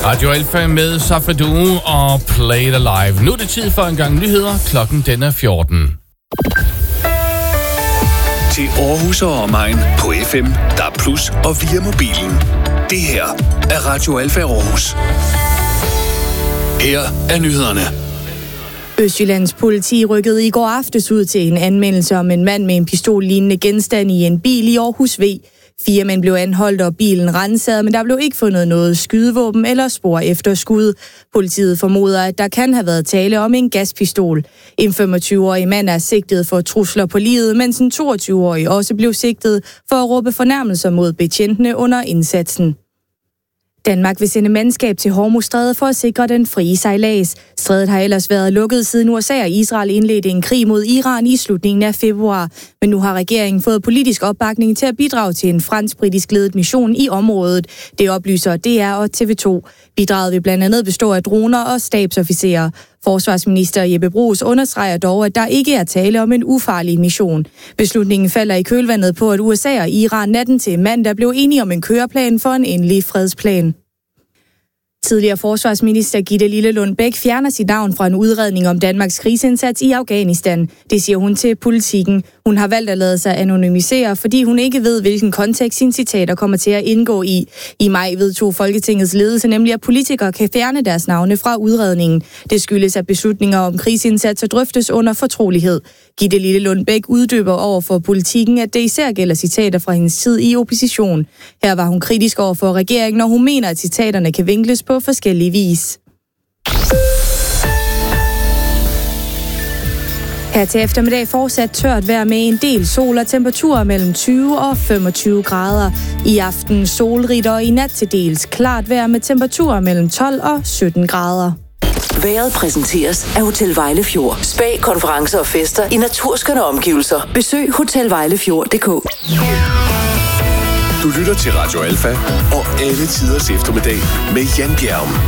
Radio Alfa med Safadu og Play It Alive. Nu er det tid for en gang nyheder. Klokken den er 14. Til Aarhus og omegn på FM, DAB+ og via mobilen. Det her er Radio Alfa Aarhus. Her er nyhederne. Østjyllands politi rykkede i går aftes ud til en anmeldelse om en mand med en pistollignende genstand i en bil i Aarhus V. 4 mænd blev anholdt, og bilen ransaget, men der blev ikke fundet noget skydevåben eller spor efter skud. Politiet formoder, at der kan have været tale om en gaspistol. En 25-årig mand er sigtet for trusler på livet, mens en 22-årig også blev sigtet for at råbe fornærmelser mod betjentene under indsatsen. Danmark vil sende mandskab til Hormuzstrædet for at sikre den frie sejlads. Strædet har ellers været lukket siden USA og Israel indledte en krig mod Iran i slutningen af februar. Men nu har regeringen fået politisk opbakning til at bidrage til en fransk-britisk ledet mission i området. Det oplyser DR og TV2. Bidraget vil blandt andet bestå af droner og stabsofficerer. Forsvarsminister Jeppe Bruus understreger dog, at der ikke er tale om en ufarlig mission. Beslutningen falder i kølvandet på, at USA og Iran natten til mandag blev enige om en køreplan for en endelig fredsplan. Tidligere forsvarsminister Gitte Lillelund Bech fjerner sit navn fra en udredning om Danmarks krigsindsats i Afghanistan. Det siger hun til Politiken. Hun har valgt at lade sig anonymisere, fordi hun ikke ved, hvilken kontekst sine citater kommer til at indgå i. I maj vedtog Folketingets ledelse nemlig, at politikere kan fjerne deres navne fra udredningen. Det skyldes, at beslutninger om krigsindsatser drøftes under fortrolighed. Gitte Lillelund Bech uddyber over for Politiken, at det især gælder citater fra hendes tid i opposition. Her var hun kritisk over for regeringen, og hun mener, at citaterne kan vinkles på forskellige vis. Her til eftermiddag fortsat tørt vejr med en del sol og temperaturer mellem 20 og 25 grader. I aften solrigt og i nat til dels klart vejr med temperaturer mellem 12 og 17 grader. Vejret præsenteres af Hotel Vejlefjord. Spa, konferencer og fester i naturskønne omgivelser. Besøg hotelvejlefjord.dk. Du lytter til Radio Alfa og alle tiders eftermiddag med Jan Bjerg.